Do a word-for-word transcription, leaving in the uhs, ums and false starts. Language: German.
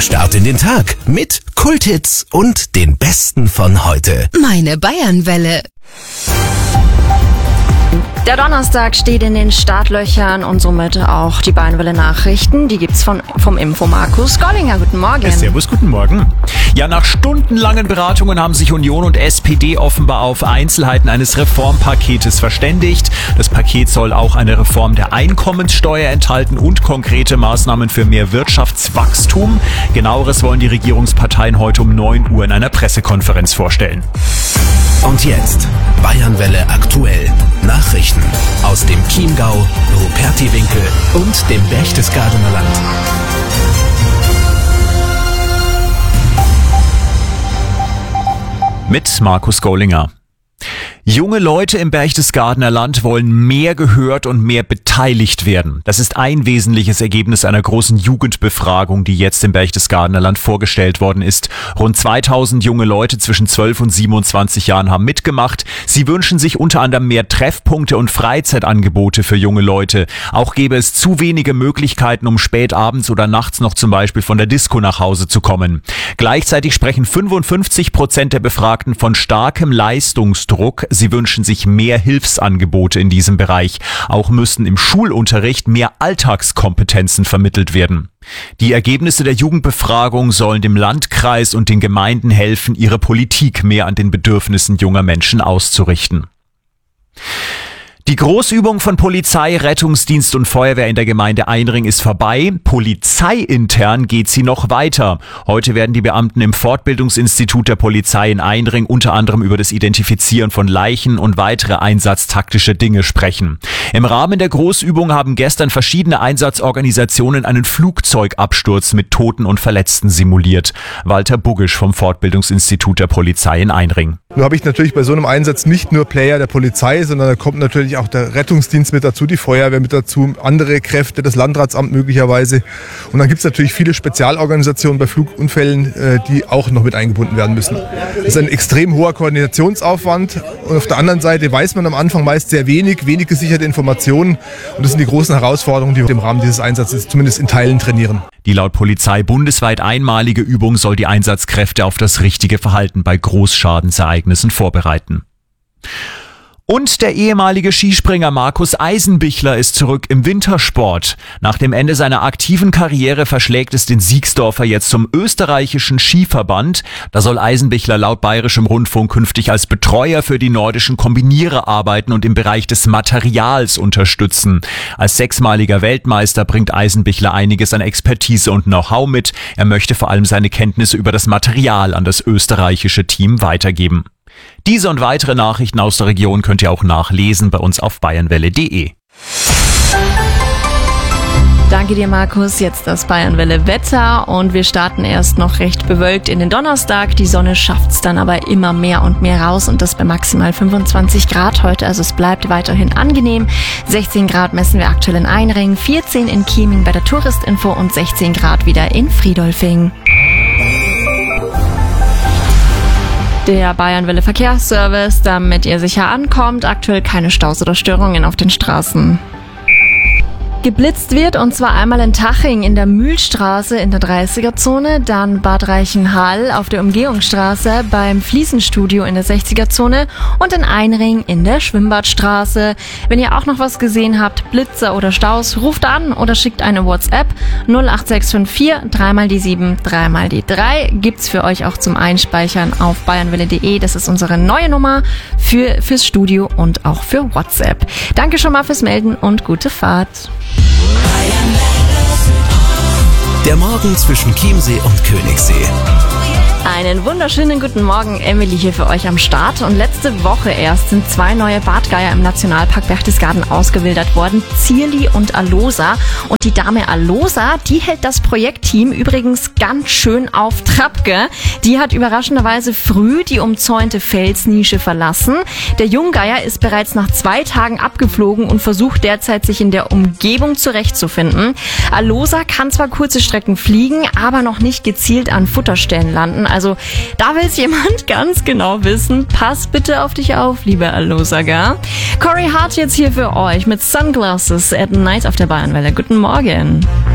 Der Start in den Tag mit Kulthits und den Besten von heute. Meine Bayernwelle. Der Donnerstag steht in den Startlöchern und somit auch die Bayernwelle-Nachrichten. Die gibt's von, vom Info Markus Gollinger. Guten Morgen. Ja, servus, guten Morgen. Ja, nach stundenlangen Beratungen haben sich Union und S P D offenbar auf Einzelheiten eines Reformpaketes verständigt. Das Paket soll auch eine Reform der Einkommenssteuer enthalten und konkrete Maßnahmen für mehr Wirtschaftswachstum. Genaueres wollen die Regierungsparteien heute um neun Uhr in einer Pressekonferenz vorstellen. Und jetzt Bayernwelle aktuell. Nachrichten aus dem Chiemgau, Rupertiwinkel und dem Berchtesgadener Land. Mit Markus Gollinger. Junge Leute im Berchtesgadener Land wollen mehr gehört und mehr beteiligt werden. Das ist ein wesentliches Ergebnis einer großen Jugendbefragung, die jetzt im Berchtesgadener Land vorgestellt worden ist. Rund zweitausend junge Leute zwischen zwölf und siebenundzwanzig Jahren haben mitgemacht. Sie wünschen sich unter anderem mehr Treffpunkte und Freizeitangebote für junge Leute. Auch gäbe es zu wenige Möglichkeiten, um spät abends oder nachts noch zum Beispiel von der Disco nach Hause zu kommen. Gleichzeitig sprechen fünfundfünfzig Prozent der Befragten von starkem Leistungsdruck. Sie wünschen sich mehr Hilfsangebote in diesem Bereich. Auch müssten im Schulunterricht mehr Alltagskompetenzen vermittelt werden. Die Ergebnisse der Jugendbefragung sollen dem Landkreis und den Gemeinden helfen, ihre Politik mehr an den Bedürfnissen junger Menschen auszurichten. Die Großübung von Polizei, Rettungsdienst und Feuerwehr in der Gemeinde Einring ist vorbei. Polizeiintern geht sie noch weiter. Heute werden die Beamten im Fortbildungsinstitut der Polizei in Einring unter anderem über das Identifizieren von Leichen und weitere einsatztaktische Dinge sprechen. Im Rahmen der Großübung haben gestern verschiedene Einsatzorganisationen einen Flugzeugabsturz mit Toten und Verletzten simuliert. Walter Buggisch vom Fortbildungsinstitut der Polizei in Einring. Nun habe ich natürlich bei so einem Einsatz nicht nur Player der Polizei, sondern da kommt natürlich auch der Rettungsdienst mit dazu, die Feuerwehr mit dazu, andere Kräfte, das Landratsamt möglicherweise. Und dann gibt es natürlich viele Spezialorganisationen bei Flugunfällen, die auch noch mit eingebunden werden müssen. Das ist ein extrem hoher Koordinationsaufwand und auf der anderen Seite weiß man am Anfang meist sehr wenig, wenig gesicherte Informationen und das sind die großen Herausforderungen, die wir im Rahmen dieses Einsatzes zumindest in Teilen trainieren. Die laut Polizei bundesweit einmalige Übung soll die Einsatzkräfte auf das richtige Verhalten bei Großschadensereignissen vorbereiten. Und der ehemalige Skispringer Markus Eisenbichler ist zurück im Wintersport. Nach dem Ende seiner aktiven Karriere verschlägt es den Siegsdorfer jetzt zum österreichischen Skiverband. Da soll Eisenbichler laut Bayerischem Rundfunk künftig als Betreuer für die nordischen Kombinierer arbeiten und im Bereich des Materials unterstützen. Als sechsmaliger Weltmeister bringt Eisenbichler einiges an Expertise und Know-how mit. Er möchte vor allem seine Kenntnisse über das Material an das österreichische Team weitergeben. Diese und weitere Nachrichten aus der Region könnt ihr auch nachlesen bei uns auf bayernwelle punkt de. Danke dir, Markus. Jetzt das Bayernwelle-Wetter und wir starten erst noch recht bewölkt in den Donnerstag. Die Sonne schafft's dann aber immer mehr und mehr raus und das bei maximal fünfundzwanzig Grad heute. Also es bleibt weiterhin angenehm. sechzehn Grad messen wir aktuell in Einring, vierzehn in Chieming bei der Touristinfo und sechzehn Grad wieder in Friedolfing. Der Bayernwelle Verkehrsservice, damit ihr sicher ankommt. Aktuell keine Staus oder Störungen auf den Straßen. Geblitzt wird und zwar einmal in Taching in der Mühlstraße in der dreißiger-Zone, dann Bad Reichenhall auf der Umgehungsstraße beim Fliesenstudio in der sechziger-Zone und in Einring in der Schwimmbadstraße. Wenn ihr auch noch was gesehen habt, Blitzer oder Staus, ruft an oder schickt eine WhatsApp null acht sechs fünf vier drei mal die sieben drei mal die drei. Gibt's für euch auch zum Einspeichern auf bayernwelle punkt de. Das ist unsere neue Nummer für fürs Studio und auch für WhatsApp. Danke schon mal fürs Melden und gute Fahrt. Der Morgen zwischen Chiemsee und Königssee. Einen wunderschönen guten Morgen, Emily hier für euch am Start. Und letzte Woche erst sind zwei neue Bartgeier im Nationalpark Berchtesgaden ausgewildert worden, Zierli und Alosa. Und die Dame Alosa, die hält das Projektteam übrigens ganz schön auf Trab, gell? Die hat überraschenderweise früh die umzäunte Felsnische verlassen. Der Junggeier ist bereits nach zwei Tagen abgeflogen und versucht derzeit, sich in der Umgebung zurechtzufinden. Alosa kann zwar kurze Strecken fliegen, aber noch nicht gezielt an Futterstellen landen. Also da will es jemand ganz genau wissen. Pass bitte auf dich auf, liebe Alosa, gell? Corey Hart jetzt hier für euch mit Sunglasses at Night auf der Bayernwelle. Guten Morgen.